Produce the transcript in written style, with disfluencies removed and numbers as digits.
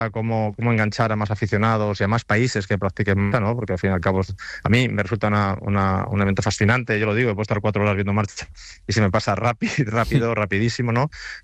cómo enganchar a más aficionados y a más países que practiquen marcha, ¿no? Porque al fin y al cabo a mí me resulta un evento fascinante, yo lo digo, puedo estar 4 horas viendo marcha y se me pasa rápido, rapidísimo, ¿no?